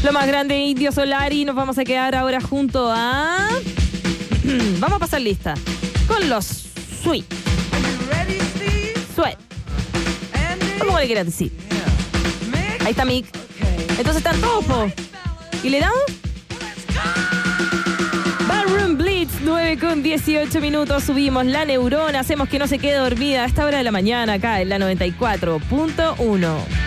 Lo más grande, Indio Solari. Nos vamos a quedar ahora junto a... Vamos a pasar lista con los Sweet. Sweat. ¿Cómo le quieras decir? Ahí está Mick. Entonces están todos, po. ¿Y le damos? Barroom Blitz, 9:18. Subimos la neurona, hacemos que no se quede dormida a esta hora de la mañana acá en la 94.1.